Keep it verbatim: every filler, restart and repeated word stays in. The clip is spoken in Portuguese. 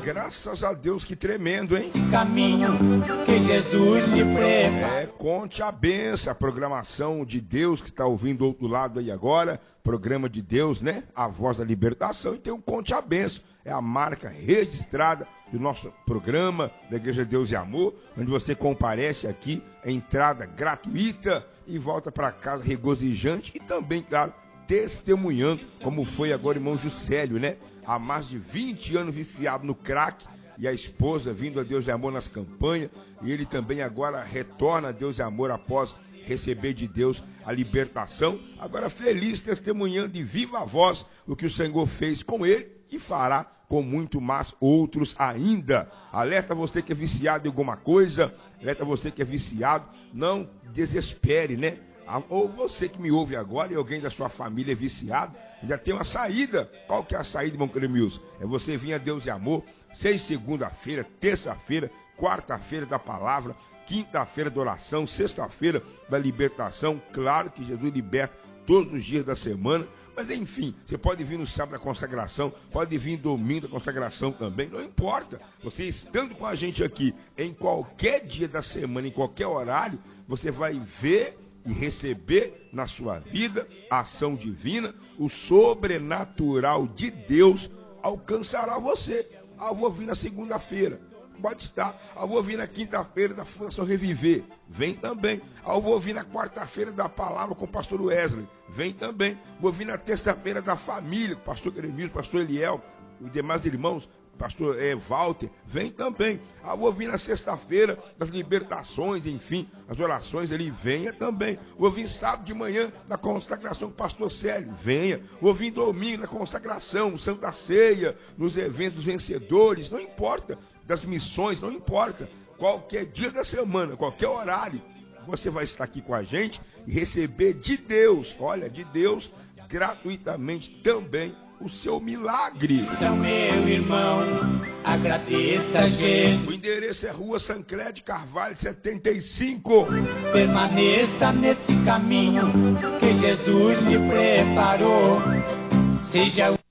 Graças a Deus, que tremendo, hein? Caminho que Jesus me prepara. É, conte a benção, a programação de Deus que está ouvindo do outro lado aí agora. Programa de Deus, né? A voz da libertação. E tem um Conte a Benção. É a marca registrada do nosso programa da Igreja Deus e Amor, onde você comparece aqui, é entrada gratuita e volta para casa regozijante e também, claro, testemunhando, como foi agora o irmão Juscelio, né? Há mais de vinte anos viciado no crack, e a esposa vindo a Deus e Amor nas campanhas, e ele também agora retorna a Deus e Amor após receber de Deus a libertação, agora feliz testemunhando de viva voz o que o Senhor fez com ele e fará com muito mais outros ainda. Alerta você que é viciado em alguma coisa, alerta você que é viciado, não desespere, né? Ou você que me ouve agora e alguém da sua família é viciado, já tem uma saída. Qual que é a saída, irmão Clemilson? É você vir a Deus e Amor, seis segunda-feira, terça-feira, quarta-feira da palavra, quinta-feira da oração, sexta-feira da libertação. Claro que Jesus liberta todos os dias da semana, mas enfim, você pode vir no sábado da consagração, pode vir domingo da consagração também, não importa. Você estando com a gente aqui, em qualquer dia da semana, em qualquer horário, você vai ver e receber na sua vida a ação divina, o sobrenatural de Deus alcançará você. Ah, eu vou vir na segunda-feira, pode estar. Ah, eu vou vir na quinta-feira da Fundação Reviver, vem também. Ah, eu vou vir na quarta-feira da Palavra com o pastor Wesley, vem também. Vou vir na terça-feira da Família com o pastor Gremilson, pastor Eliel, os demais irmãos, pastor é, Walter, vem também. Ah, vou vir na sexta-feira das libertações, enfim, as orações, ele venha também. Vou vir sábado de manhã na consagração com o pastor Célio, venha. Vou vir domingo na consagração, Santa Ceia, nos eventos vencedores, não importa, das missões, não importa. Qualquer dia da semana, qualquer horário, você vai estar aqui com a gente e receber de Deus, olha, de Deus, gratuitamente também, o seu milagre. Então, meu irmão, agradeça a Jesus. O endereço é Rua Sancler de Carvalho, setenta e cinco. Permaneça neste caminho que Jesus me preparou. Seja